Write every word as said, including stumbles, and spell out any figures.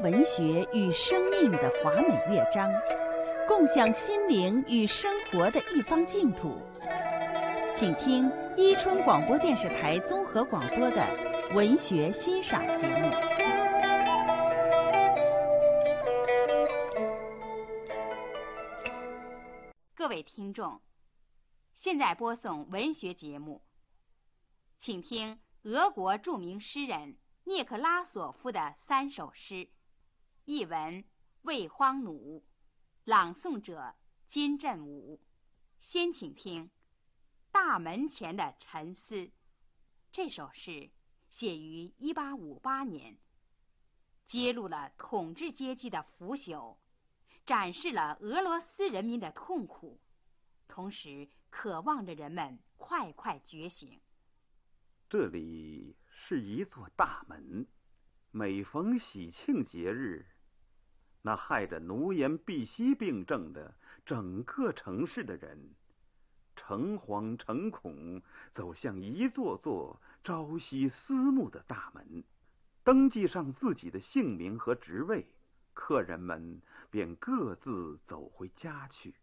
文学与生命的华美乐章，共享心灵与生活的一方净土。请听伊春广播电视台综合广播的文学欣赏节目。各位听众，现在播送文学节目，请听俄国著名诗人涅克拉索夫的三首诗，译文魏荒弩，朗诵者金振武。先请听《大门前的沉思》。这首诗写于一八五八年，揭露了统治阶级的腐朽，展示了俄罗斯人民的痛苦，同时渴望着人们快快觉醒。 这里是一座大门，每逢喜庆节日，那害着奴颜婢膝病症的整个城市的人，诚惶诚恐走向一座座朝夕思慕的大门，登记上自己的姓名和职位，客人们便各自走回家去。